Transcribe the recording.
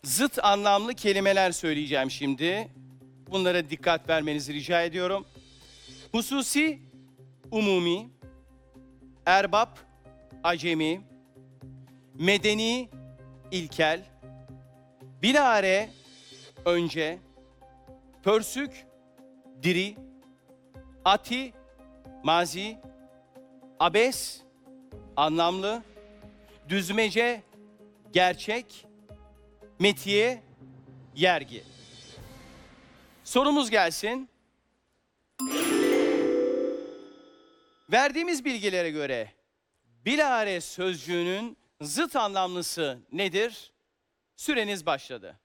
Zıt anlamlı kelimeler söyleyeceğim şimdi. Bunlara dikkat vermenizi rica ediyorum. Hususi, umumi, erbap, acemi, medeni, ilkel, bilare, önce, pörsük, diri, ati, mazi, abes, anlamlı, düzmece, gerçek, metiye, yergi. Sorumuz gelsin. Verdiğimiz bilgilere göre bilare sözcüğünün zıt anlamlısı nedir? Süreniz başladı.